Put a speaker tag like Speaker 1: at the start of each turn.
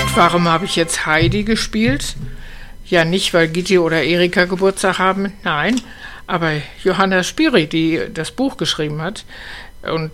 Speaker 1: Warum habe ich jetzt Heidi gespielt? Ja, nicht, weil Gitti oder Erika Geburtstag haben, nein, aber Johanna Spiri, die das Buch geschrieben hat und